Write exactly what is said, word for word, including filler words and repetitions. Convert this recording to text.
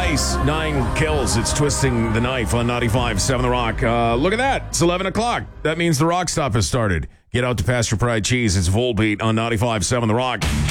Nice. Nine kills. It's Twisting the Knife on ninety-five point seven The Rock. Uh, look at that. It's eleven o'clock. That means the Rock Stop has started. Get out to Pasture Pride Cheese. It's Volbeat on ninety-five point seven The Rock.